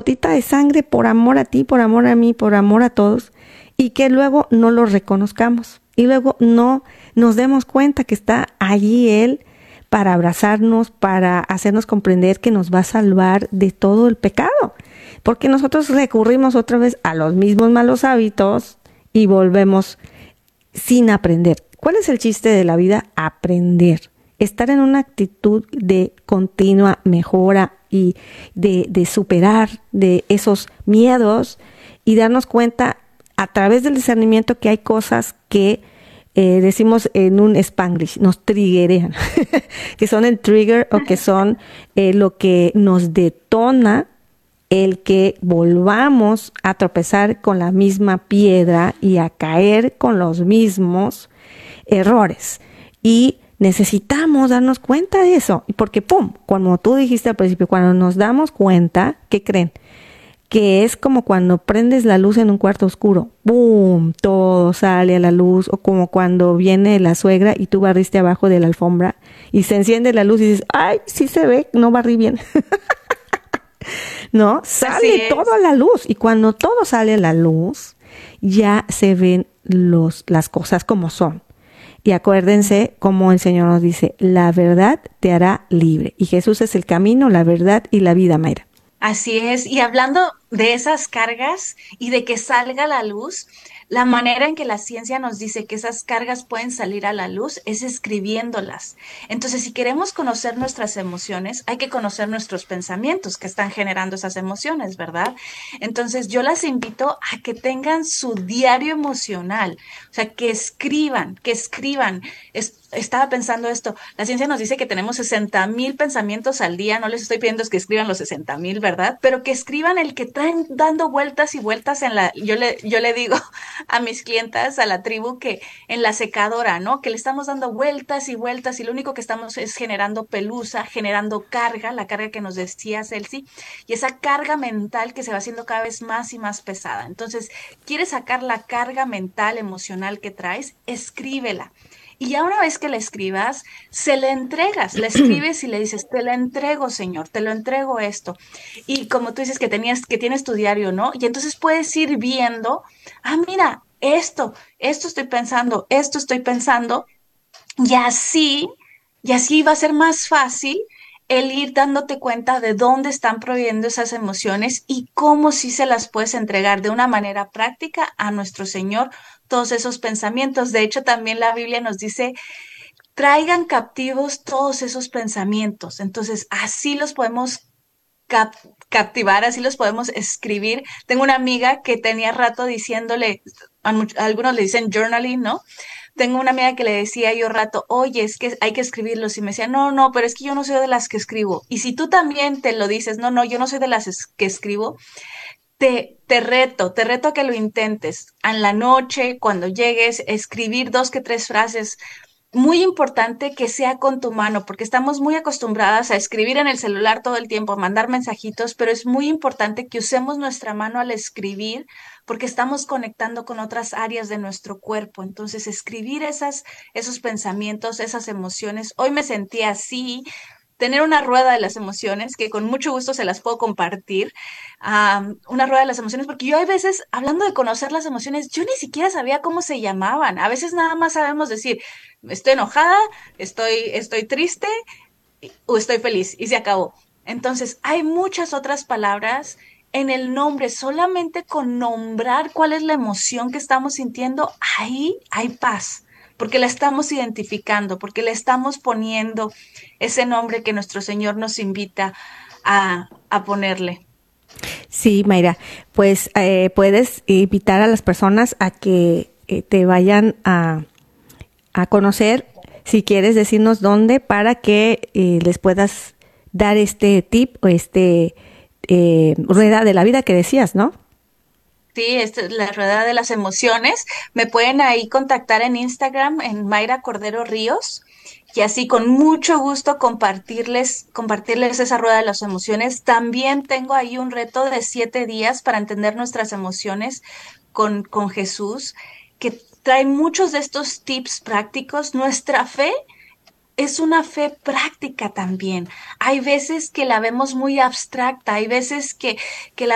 gotita de sangre por amor a ti, por amor a mí, por amor a todos, y que luego no lo reconozcamos y luego no nos demos cuenta que está allí Él para abrazarnos, para hacernos comprender que nos va a salvar de todo el pecado, porque nosotros recurrimos otra vez a los mismos malos hábitos y volvemos sin aprender. ¿Cuál es el chiste de la vida? Aprender. Estar en una actitud de continua mejora y de superar de esos miedos y darnos cuenta a través del discernimiento que hay cosas que decimos en un Spanglish, nos triggerean, que son el trigger o que son lo que nos detona el que volvamos a tropezar con la misma piedra y a caer con los mismos errores. Y necesitamos darnos cuenta de eso, porque ¡pum! Como tú dijiste al principio, cuando nos damos cuenta, ¿qué creen? Que es como cuando prendes la luz en un cuarto oscuro, ¡boom!, todo sale a la luz, o como cuando viene la suegra y tú barriste abajo de la alfombra y se enciende la luz y dices, ¡ay, sí se ve, no barrí bien! ¿No? Sale todo a la luz, y cuando todo sale a la luz, ya se ven las cosas como son. Y acuérdense como el Señor nos dice, la verdad te hará libre. Y Jesús es el camino, la verdad y la vida, Mayra. Así es, y hablando de esas cargas y de que salga a la luz, la manera en que la ciencia nos dice que esas cargas pueden salir a la luz es escribiéndolas. Entonces, si queremos conocer nuestras emociones, hay que conocer nuestros pensamientos que están generando esas emociones, ¿verdad? Entonces, yo las invito a que tengan su diario emocional, o sea, que escriban, que escriban. Estaba pensando esto, la ciencia nos dice que tenemos 60,000 pensamientos al día, no les estoy pidiendo que escriban los 60,000, ¿verdad? Pero que escriban el que traen dando vueltas y vueltas yo le digo a mis clientas, a la tribu, que en la secadora, ¿no? Que le estamos dando vueltas y vueltas y lo único que estamos es generando pelusa, generando carga, la carga que nos decía Celsi, y esa carga mental que se va haciendo cada vez más y más pesada. Entonces, ¿quieres sacar la carga mental, emocional que traes? Escríbela. Y ya una vez que la escribas, se la entregas, la escribes y le dices, te la entrego, Señor, te lo entrego esto. Y como tú dices que tienes tu diario, ¿no? Y entonces puedes ir viendo, mira, esto estoy pensando, y así va a ser más fácil el ir dándote cuenta de dónde están proveniendo esas emociones y cómo sí se las puedes entregar de una manera práctica a nuestro Señor, todos esos pensamientos. De hecho, también la Biblia nos dice, traigan captivos todos esos pensamientos. Entonces, así los podemos cap captivar, así los podemos escribir. Tengo una amiga que tenía rato diciéndole, a algunos le dicen journaling, ¿no? Tengo una amiga que le decía yo rato, oye, es que hay que escribirlos. Y me decía, no, no, pero es que yo no soy de las que escribo. Y si tú también te lo dices, no, no, yo no soy de las que escribo, te reto a que lo intentes. En la noche, cuando llegues, escribir 2 que 3 frases. Muy importante que sea con tu mano, porque estamos muy acostumbradas a escribir en el celular todo el tiempo, a mandar mensajitos, pero es muy importante que usemos nuestra mano al escribir, porque estamos conectando con otras áreas de nuestro cuerpo. Entonces, escribir esos pensamientos, esas emociones. Hoy me sentí así, tener una rueda de las emociones, que con mucho gusto se las puedo compartir, una rueda de las emociones, porque yo hay veces, hablando de conocer las emociones, yo ni siquiera sabía cómo se llamaban. A veces nada más sabemos decir, estoy enojada, estoy triste o estoy feliz y se acabó. Entonces, hay muchas otras palabras en el nombre, solamente con nombrar cuál es la emoción que estamos sintiendo, ahí hay paz, porque la estamos identificando, porque le estamos poniendo ese nombre que nuestro Señor nos invita a ponerle. Sí, Mayra, pues puedes invitar a las personas a que te vayan a conocer, si quieres decirnos dónde, para que les puedas dar este tip o rueda de la vida que decías, ¿no? Sí, esta es la rueda de las emociones. Me pueden ahí contactar en Instagram, en Mayra Cordero Ríos, y así con mucho gusto compartirles esa rueda de las emociones. También tengo ahí un reto de 7 días para entender nuestras emociones con Jesús, que trae muchos de estos tips prácticos. Nuestra fe es una fe práctica también. Hay veces que la vemos muy abstracta, hay veces que la